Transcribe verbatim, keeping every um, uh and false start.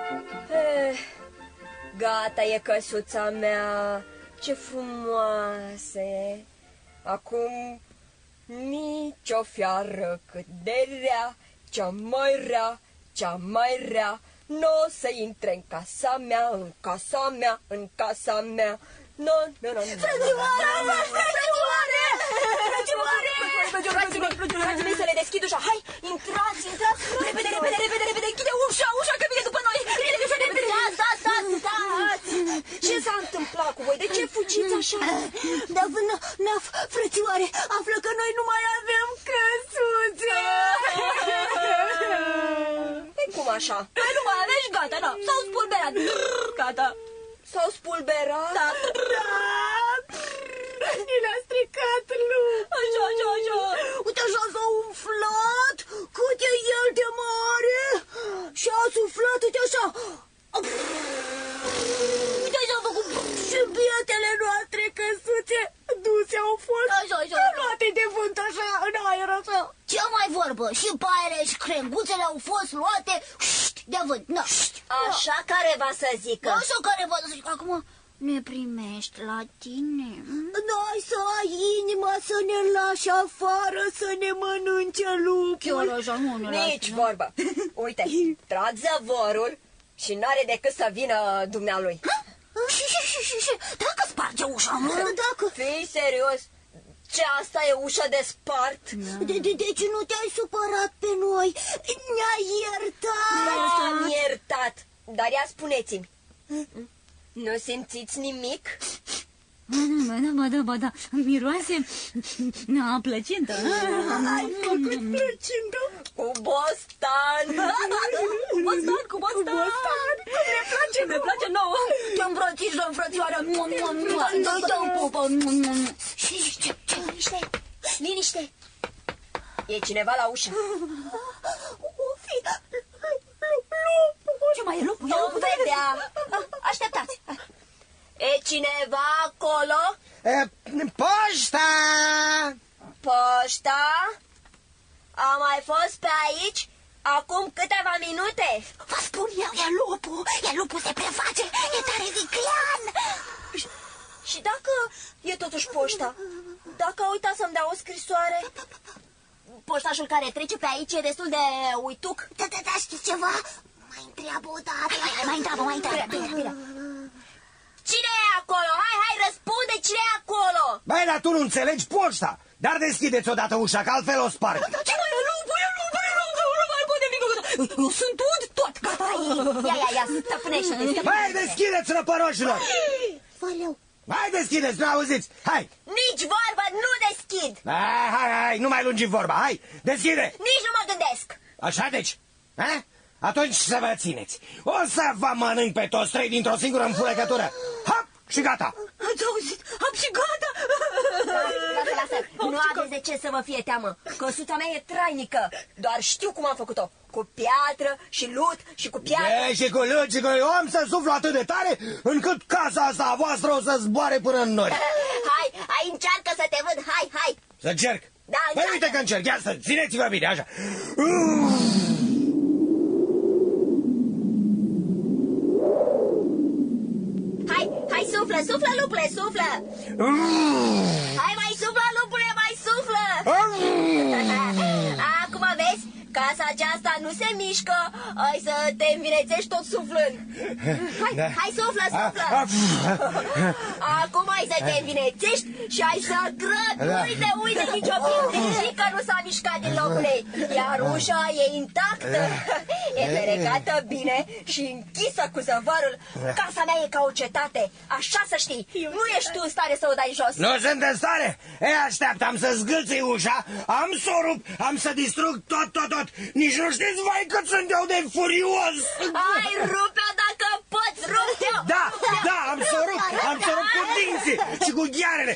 Eh, gata e căsuța mea, ce frumoasă e. Acum nici o fiară cât de rea, cea mai rea, cea mai rea, n-o să intre în casa mea, în casa mea, în casa mea. No, no, no, no. Frățioare! Frățioare! Frățioare! Frații mei, să le deschid ușa. Hai, intrați, intrați. Repede, repede, repede, repede. Închide ușa, ușa, că vine după noi. Repede, repede, repede. Stați, stați, stați! Ce s-a întâmplat cu voi? De ce fugiți așa? Dar vână, naf, frățioare, află că noi nu mai avem căsuțe! E cum așa? Noi nu mai avem și gata, da, s-au spulberat. Gata. S-au spulberat? Da. Ni le-a stricat lup. Așa, așa, așa. Uite așa s-a umflat, cât e el de mare. Și a suflat, uite așa. Uite așa a făcut. Și bietele noastre căsuțe duse au fost. Așa, așa. Luate de vânt așa, în aer așa. Ce mai vorbă? Și paiele și crenguțele au fost luate de vânt. Na. Așa care va să zică. Așa care va să zică. Acum ne primești la tine. Noi să ai inima să ne lași afară, să ne mănânce lupul. Chiar așa, nu ne Nici vorbă. Uite, trag zăvorul și n-are decât să vină dumnealui. Și, și, și, și, și, dacă sparge ușa, mă? Dacă... Fii serios. Ce, asta e ușa de spart? De, de, deci nu te-ai supărat pe noi? Ne-ai iertat? M-am iertat. Dar ia spuneți-mi, nu simțiți nimic? Ba da, ba da, ba da, miroase a plăcintă. Ai făcut plăcintă? Cu bostan. Cu bostan, cu bostan. Cum ne place, ne place nouă. Te îmbrățișăm, frățioară. Dă-i dă-o pupă. Și ce, ce? Liniște, liniște. E cineva la ușă. O fi lupul. Ce mai e lupul? Vom vedea. Așteptați. E cineva acolo? E, poșta! Poșta? A mai fost pe aici acum câteva minute. Vă spun eu, e lupul. E lupul, se preface. E tare viclean. Și, și dacă e totuși poșta? Dacă a uitat să-mi dea o scrisoare? Poștașul care trece pe aici e destul de uituc. Da, da, da, știți ceva? Mai întreabă o dată. Mai întreabă, mai întreabă. Bine, bine. Cine e acolo? Hai, hai, răspunde, cine e acolo? Băi, dar tu nu înțelegi poșta. Dar deschideți odată ușa, că altfel o sparg. Ce mai e lupul? E lupul, e lupul, nu mai pot nimic. Eu sunt ud tot, gata. Ia, ia, ia, stăpânește-te. Băi, deschideți, răpăroșilor. Valeu. Hai, deschideți, nu auziți, hai. Nici vorba, nu deschid. Hai, hai, hai, nu mai lungi vorba, hai, deschide. Nici nu mă gândesc. Așa deci, ha? Atunci să vă țineți. O să vă mănânc pe toți trei dintr-o singură înfurăcătură. Hop, și gata. Ați auzit? Am și gata. Lasă, lasă, nu aveți de ce să vă fie teamă. Căsuța mea e trainică. Doar știu cum am făcut-o. Cu piatră și lut și cu piatră. E, și cu lut și cu... Eu am să suflu atât de tare încât casa asta a voastră o să zboare până în nori. Hai, hai, încearcă să te văd, hai, hai. Să încerc? Da, păi încearcă. uite că încerc, ia să țineți-vă bine, așa. Hai, hai, suflă, suflă, lupule, suflă. Hai, mai suflă, lupule, mai suflă. Acum vezi, casa aceasta nu se mișcă. Hai să te învinețești tot suflând. Hai, Da. hai, suflă, suflă. Acum hai să te învinețești și hai să grăbi. Da. Uite, uite, nici o pietrică nu s-a mișcat din locul ei. Iar ușa e intactă. E ferecată bine și închisă cu zăvarul. Casa mea e ca o cetate. Așa să știi. Nu ești tu în stare să o dai jos. Nu sunt în stare? E, așteaptă, am să zgâlțui ușa, am să o rup, am să distrug tot, tot, tot. Nici nu știți, vai, cât sunt eu de furios. Hai, rupe-o dacă poți, rupe-o. Da, da, am să o rup, am să o rup cu dinții și cu ghearele